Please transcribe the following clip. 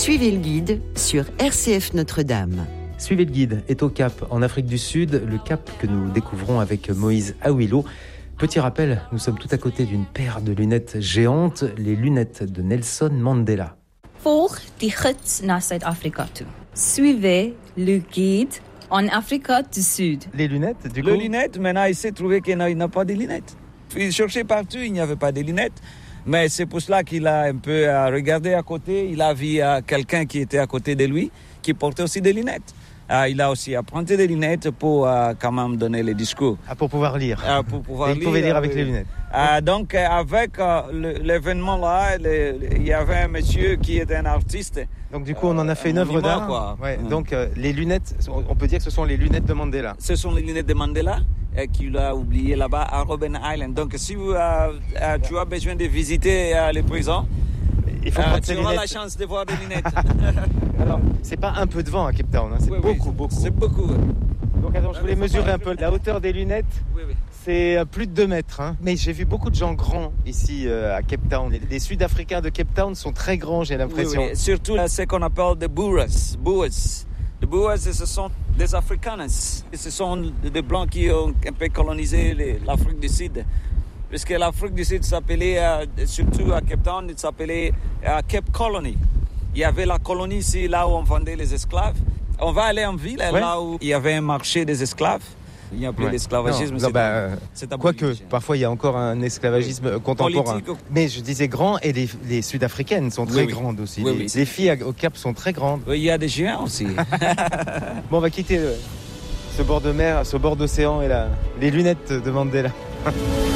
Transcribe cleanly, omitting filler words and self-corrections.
Suivez le guide sur RCF Notre-Dame. Suivez le guide est au Cap, en Afrique du Sud, le Cap que nous découvrons avec Moïse Awilo. Petit rappel, nous sommes tout à côté d'une paire de lunettes géantes, les lunettes de Nelson Mandela. Volg die gids naar Zuid-Afrika toe. Suivez le guide en Afrique du Sud. Les lunettes, du coup. Les lunettes, maintenant il s'est trouvé qu'il n'a pas de lunettes. Il cherchait partout, il n'y avait pas de lunettes. Mais c'est pour cela qu'il a un peu regardé à côté. Il a vu quelqu'un qui était à côté de lui, qui portait aussi des lunettes. Il a aussi emprunté des lunettes pour quand même donner les discours. Pour pouvoir lire. Pour pouvoir il pouvait lire avec les lunettes. Donc avec l'événement-là, il y avait un monsieur qui était un artiste. Donc du coup, on en a fait une œuvre d'art. Ouais. Donc les lunettes, on peut dire que ce sont les lunettes de Mandela. Ce sont les lunettes de Mandela qu'il a oubliées là-bas à Robben Island. Donc si tu as besoin de visiter les prisons, il faut prendre tu auras la chance de voir des lunettes. Alors, c'est pas un peu de vent à Cape Town, hein, c'est beaucoup. C'est beaucoup. Donc attends, je voulais mesurer un peu la hauteur des lunettes. Oui. C'est plus de 2 mètres. Hein. Mais j'ai vu beaucoup de gens grands ici à Cape Town. Les Sud-Africains de Cape Town sont très grands, j'ai l'impression. Oui. Surtout ce qu'on appelle des Boers. Les Boers, ce sont des Afrikaners. Ce sont des Blancs qui ont un peu colonisé l'Afrique du Sud. Parce que l'Afrique du Sud s'appelait, surtout à Cape Town, il s'appelait Cape Colony. Il y avait la colonie ici, là où on vendait les esclaves. On va aller en ville, là où il y avait un marché des esclaves. Il n'y a plus l'esclavagisme. Quoique, parfois il y a encore un esclavagisme contemporain. Politique. Mais je disais grand, et les Sud-Africaines sont très grandes aussi. Les filles au Cap sont très grandes. Oui, il y a des géants aussi. Bon, on va quitter ce bord de mer, ce bord d'océan et les lunettes de Mandela.